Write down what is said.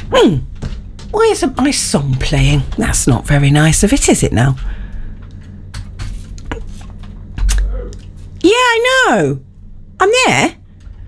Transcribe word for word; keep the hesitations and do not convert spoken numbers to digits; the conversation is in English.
Hmm. Why isn't my song playing? That's not very nice of it, is it now? Yeah, I know. I'm there.